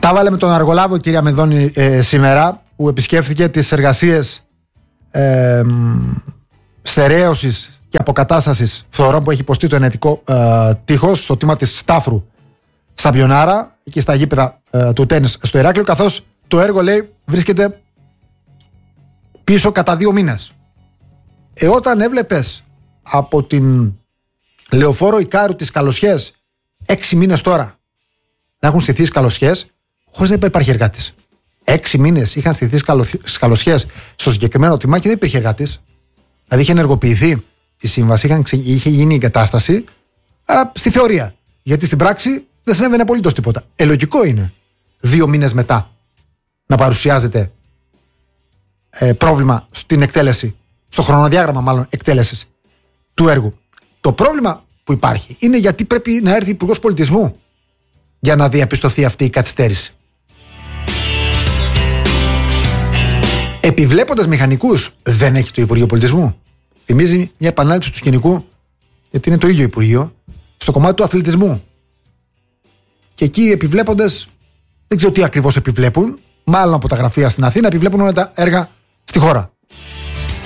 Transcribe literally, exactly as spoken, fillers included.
Τα βάλε με τον Αργολάβο η κυρία Μενδώνη ε, σήμερα, που επισκέφθηκε τις εργασίες ε, στερέωσης και αποκατάστασης φθορών που έχει υποστεί το ενετικό ε, τείχος στο τμήμα της Στάφρου Σαμπιονάρα, εκεί στα γήπεδα ε, του τένις στο Ηράκλειο, καθώς το έργο, λέει, βρίσκεται πίσω κατά δύο μήνες. Ε, όταν έβλεπες από την Λεωφόρο Ικάρου τις καλοσιές έξι μήνες τώρα να έχουν στηθεί καλοσιές, χωρίς να υπάρχει εργάτης. Έξι μήνες είχαν στηθεί καλοσιές στο συγκεκριμένο τιμά και δεν υπήρχε εργάτης. Δηλαδή είχε ενεργοποιηθεί η σύμβαση, είχαν, είχε γίνει η εγκατάσταση, αλλά στη θεωρία. Γιατί στην πράξη δεν συνέβαινε απολύτως τίποτα. Ε, λογικό είναι δύο μήνες μετά να παρουσιάζεται ε, πρόβλημα στην εκτέλεση, στο χρονοδιάγραμμα μάλλον εκτέλεσης του έργου. Το πρόβλημα που υπάρχει είναι γιατί πρέπει να έρθει Υπουργός Πολιτισμού για να διαπιστωθεί αυτή η καθυστέρηση. Επιβλέποντας μηχανικούς δεν έχει το Υπουργείο Πολιτισμού. Θυμίζει μια επανάληψη του σκηνικού, γιατί είναι το ίδιο Υπουργείο, στο κομμάτι του αθλητισμού. Και εκεί οι επιβλέποντες δεν ξέρω τι ακριβώς επιβλέπουν, μάλλον από τα γραφεία στην Αθήνα επιβλέπουν όλα τα έργα στη χώρα.